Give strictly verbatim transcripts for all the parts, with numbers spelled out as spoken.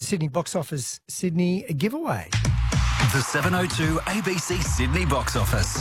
Sydney Box Office Sydney giveaway. The seven oh two A B C Sydney Box Office.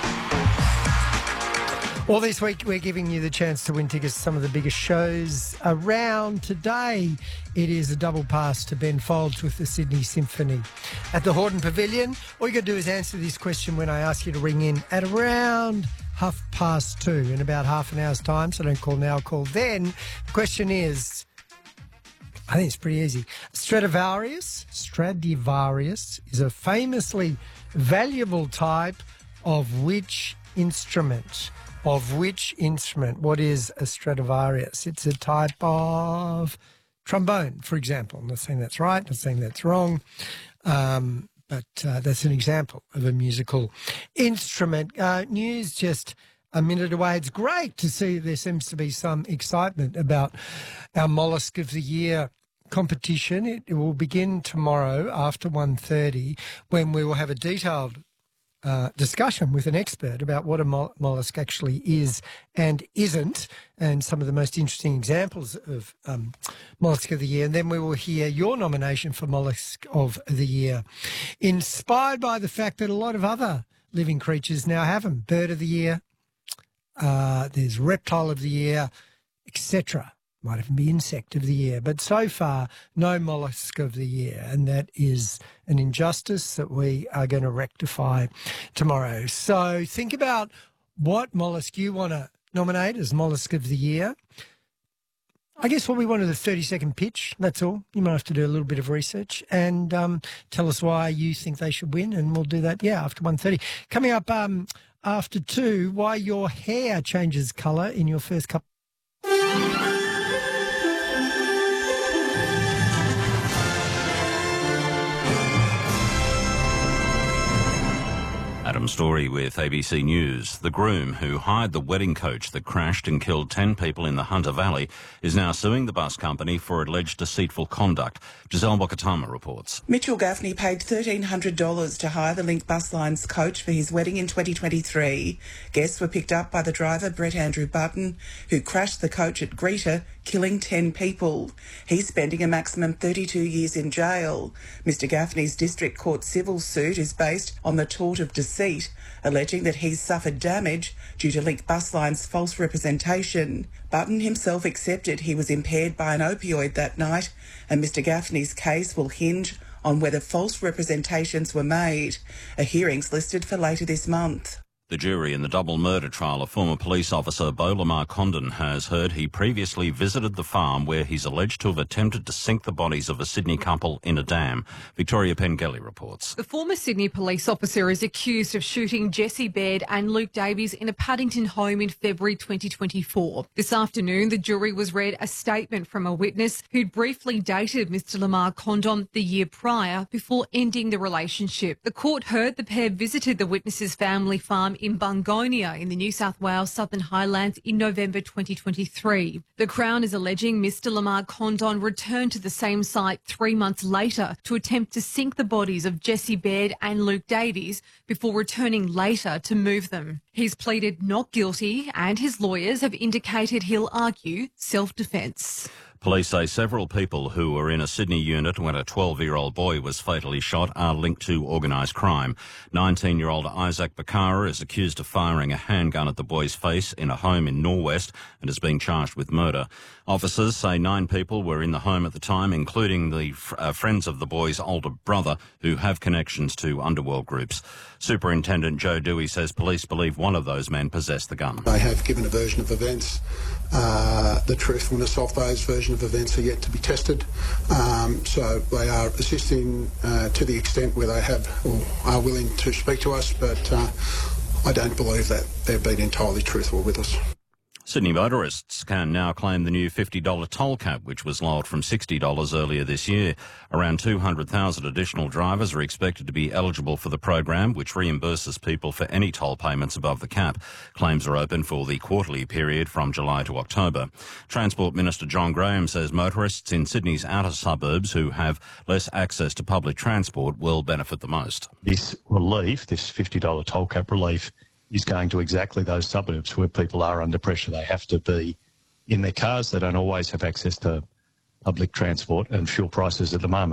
Well, this week we're giving you the chance to win tickets to some of the biggest shows around. Today it is a double pass to Ben Folds with the Sydney Symphony at the Hordern Pavilion. All you got to do is answer this question when I ask you to ring in at around half past two, in about half an hour's time. So don't call now, call then. The question is, I think it's pretty easy. Stradivarius, Stradivarius is a famously valuable type of which instrument? Of which instrument? What is a Stradivarius? It's a type of trombone, for example. I'm not saying that's right, not saying that's wrong, um, but uh, that's an example of a musical instrument. Uh, news just a minute away. It's great to see there seems to be some excitement about our Mollusk of the Year competition. It, it will begin tomorrow after one thirty, when we will have a detailed Uh, discussion with an expert about what a mol- mollusk actually is and isn't, and some of the most interesting examples of um, Mollusk of the Year. And then we will hear your nomination for Mollusk of the Year, inspired by the fact that a lot of other living creatures now have them. Bird of the Year, uh, there's Reptile of the Year, et cetera. Might even be Insect of the Year, but so far no Mollusk of the Year, and that is an injustice that we are going to rectify tomorrow. So think about what mollusk you want to nominate as Mollusk of the Year. I guess what we want is a thirty-second pitch, that's all. You might have to do a little bit of research and um, tell us why you think they should win, and we'll do that, yeah, after one thirty. Coming up um, after two, why your hair changes colour in your first couple. Adam Story with A B C News. The groom who hired the wedding coach that crashed and killed ten people in the Hunter Valley is now suing the bus company for alleged deceitful conduct. Giselle Wakatama reports. Mitchell Gaffney paid one thousand three hundred dollars to hire the Link Bus Line's coach for his wedding in twenty twenty-three. Guests were picked up by the driver, Brett Andrew Button, who crashed the coach at Greta, killing ten people. He's spending a maximum thirty-two years in jail. Mister Gaffney's district court civil suit is based on the tort of deceit, alleging that he's suffered damage due to Link Bus Line's false representation. Button himself accepted he was impaired by an opioid that night, and Mister Gaffney's case will hinge on whether false representations were made. A hearing's listed for later this month. The jury in the double murder trial of former police officer Beau Lamar Condon has heard he previously visited the farm where he's alleged to have attempted to sink the bodies of a Sydney couple in a dam. Victoria Pengelly reports. The former Sydney police officer is accused of shooting Jesse Baird and Luke Davies in a Paddington home in February twenty twenty-four. This afternoon, the jury was read a statement from a witness who'd briefly dated Mister Lamar Condon the year prior before ending the relationship. The court heard the pair visited the witness's family farm in Bungonia in the New South Wales Southern Highlands in November twenty twenty-three. The Crown is alleging Mister Lamar Condon returned to the same site three months later to attempt to sink the bodies of Jesse Baird and Luke Davies before returning later to move them. He's pleaded not guilty, and his lawyers have indicated he'll argue self-defence. Police say several people who were in a Sydney unit when a twelve-year-old boy was fatally shot are linked to organised crime. nineteen-year-old Isaac Bakara is accused of firing a handgun at the boy's face in a home in Norwest and is being charged with murder. Officers say nine people were in the home at the time, including the uh, friends of the boy's older brother, who have connections to underworld groups. Superintendent Joe Dewey says police believe one of those men possessed the gun. They have given a version of events. Uh, the truthfulness of those versions of events are yet to be tested. Um, so they are assisting uh, to the extent where they have or are willing to speak to us, but uh, I don't believe that they've been entirely truthful with us. Sydney motorists can now claim the new fifty dollars toll cap, which was lowered from sixty dollars earlier this year. Around two hundred thousand additional drivers are expected to be eligible for the program, which reimburses people for any toll payments above the cap. Claims are open for the quarterly period from July to October. Transport Minister John Graham says motorists in Sydney's outer suburbs who have less access to public transport will benefit the most. This relief, this fifty dollars toll cap relief, is going to exactly those suburbs where people are under pressure. They have to be in their cars. They don't always have access to public transport, and fuel prices at the moment